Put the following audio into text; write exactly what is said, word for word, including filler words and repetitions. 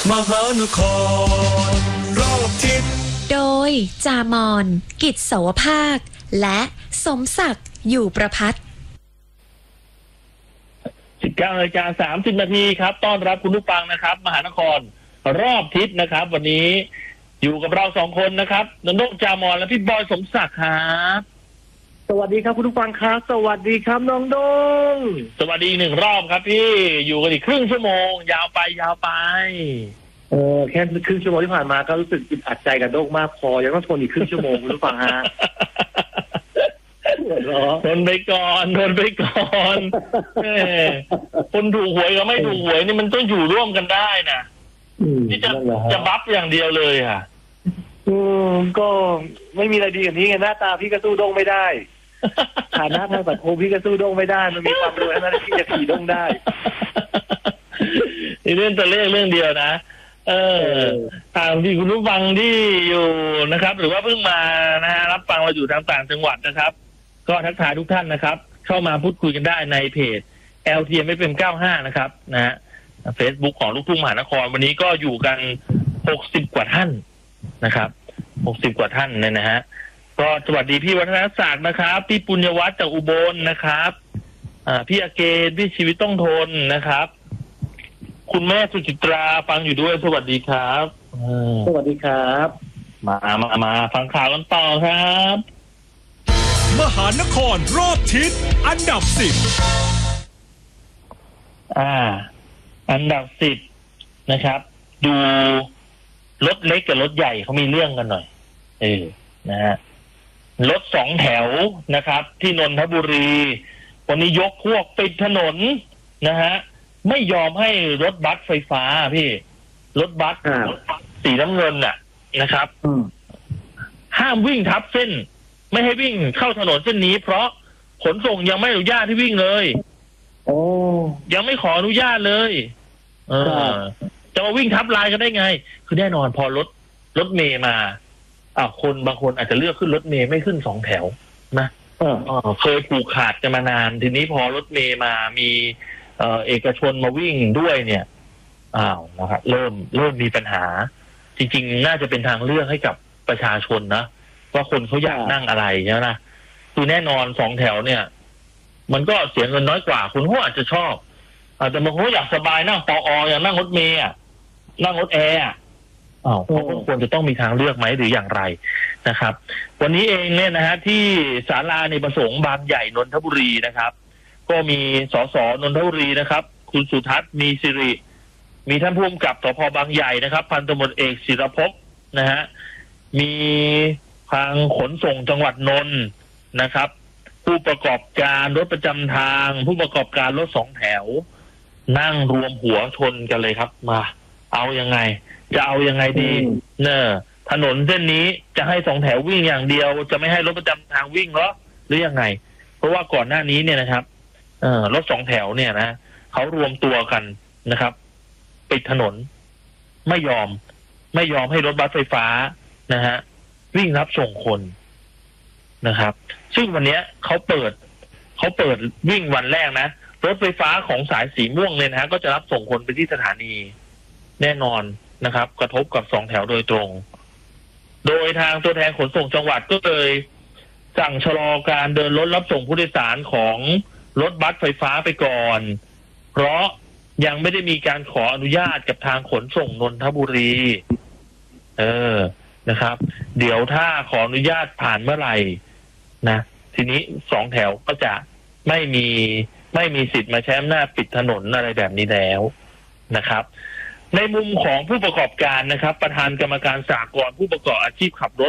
มหานครรอบทิศโดยจามอนกิจโสภาคและสมศักดิ์อยู่ประภัตสิบเก้านาฬิกาสามสิบนาทีครับต้อนรับคุณผู้ฟังนะครับมหานครรอบทิศนะครับวันนี้อยู่กับเราสองคนนะครับนนท์จามอนและพี่บอยสมศักดิ์ครับสวัสดีครับคุณผู้ฟังครับสวัสดีครับน้องดงสวัสดีหนึ่งรอบครับพี่อยู่กันอีกครึ่งชั่วโมงยาวไปยาวไปเออแค่ครึ่งชั่วโมงที่ผ่านมาก็รู้สึกอึดอัดใจกับโดงมากพอยังต้องทนอีกครึ่งชั่วโมงคุณผู้ฟังฮะทนไปก่อนทนไปก่อนคนถูกหวยกับไม่ถูกหวยนี่มันต้องอยู่ร่วมกันได้นะที่จะจะบัฟอย่างเดียวเลยค่ะอืมก็ไม่มีอะไรดีกว่านี้ไงหน้าตาพี่ก็สู้โดงไม่ได้ฐานะทางสังคมพี่ก็สู้โดงไม่ได้มันมีความรวยนั่นที่จะขี่โดงได้นี่เรื่องตัวเลขเรื่องเดียวนะเออทางที่คุณผู้ฟังที่อยู่นะครับหรือว่าเพิ่งมานะฮะรับฟังเราอยู่ทางต่างจังหวัดนะครับก็ทักทายทุกท่านนะครับเข้ามาพูดคุยกันได้ในเพจ แอล ที เอ็ม เอฟ เอ็ม เก้าสิบห้านะครับนะฮะ Facebook ของลูกทุ่งมหานครวันนี้ก็อยู่กันหกสิบกว่าท่านนะครับหกสิบกว่าท่านเนี่ยนะฮะก็สวัสดีพี่วัฒนศักดิ์นะครับพี่ปุญญวัฒน์จากอุบลนะครับอ่าพี่อาเกณฑ์พี่ชีวิตต้องทนนะครับคุณแม่สุจิตราฟังอยู่ด้วยสวัสดีครับสวัสดีครับมามามาฟังข่าวกันต่อครับมหานครรอบทิศอันดับสิบอ่าอันดับสิบนะครับดูรถเล็กกับรถใหญ่เขามีเรื่องกันหน่อยเออนะฮะรถสองแถวนะครับที่นนทบุรีวันนี้ยกพวกปิดถนนนะฮะไม่ยอมให้รถบัสไฟฟ้าพี่รถบัสสีน้ำเงินน่ะนะครับห้ามวิ่งทับเส้นไม่ให้วิ่งเข้าถนนเส้นนี้เพราะขนส่งยังไม่อนุญาตให้วิ่งเลยโอ้ยังไม่ขออนุญาตเลยเออจะมาวิ่งทับลายกันได้ไงคือแน่นอนพอรถรถเมย์มาอ่าคนบางคนอาจจะเลือกขึ้นรถเมย์ไม่ขึ้นสองแถวนะเออเคยผูกขาดกันมานานทีนี้พอรถเมย์มามีเอ่อเอกชนมาวิ่งด้วยเนี่ยอ้าวนะครับเริ่มเริ่มมีปัญหาจริงๆน่าจะเป็นทางเลือกให้กับประชาชนนะว่าคนเขาอยากนั่งอะไรใช่ไหมนะคือแน่นอนสองแถวเนี่ยมันก็เสียเงินน้อยกว่าคุณเขาอาจจะชอบอาจจะบางคนอยากสบายนั่งปออย่างนั่งรถเมย์นั่งรถแอร์อ้าวเขาควรจะต้องมีทางเลือกไหมหรืออย่างไรนะครับวันนี้เองเนี่ยนะฮะที่ศาลาในประสงค์บางใหญ่นนทบุรีนะครับก็มีสสนนทบุรีนะครับคุณสุทัศน์มีสิริมีท่านผู้กำกับสภ.บางใหญ่นะครับพันตำรวจเอกศิรภพนะฮะมีทางขนส่งจังหวัดนนท์นะครับผู้ประกอบการรถประจำทางผู้ประกอบการรถสองแถวนั่งรวมหัวชนกันเลยครับมาเอายังไงจะเอายังไงดีเนอะถนนเส้นนี้จะให้สองแถววิ่งอย่างเดียวจะไม่ให้รถประจำทางวิ่งเหรอหรือยังไงเพราะว่าก่อนหน้านี้เนี่ยนะครับเอ่อรถสองแถวเนี่ยนะเขารวมตัวกันนะครับปิดถนนไม่ยอมไม่ยอมให้รถบัสไฟฟ้านะฮะวิ่งรับส่งคนนะครับซึ่งวันนี้เขาเปิดเขาเปิดวิ่งวันแรกนะรถไฟฟ้าของสายสีม่วงเนี่ยนะฮะก็จะรับส่งคนไปที่สถานีแน่นอนนะครับกระทบกับสองแถวโดยตรงโดยทางตัวแทนขนส่งจังหวัดก็เลยสั่งชะลอการเดินรถรับส่งผู้โดยสารของรถบัสไฟฟ้าไปก่อนเพราะยังไม่ได้มีการขออนุญาตกับทางขนส่งนนทบุรีเออนะครับเดี๋ยวถ้าขออนุญาตผ่านเมื่อไหร่นะทีนี้สองแถวก็จะไม่มีไม่มีสิทธิ์มาใช้อำนาจปิดถนนอะไรแบบนี้แล้วนะครับในมุมของผู้ประกอบการนะครับประธานกรรมการสหกรณ์ผู้ประกอบอาชีพขับรถ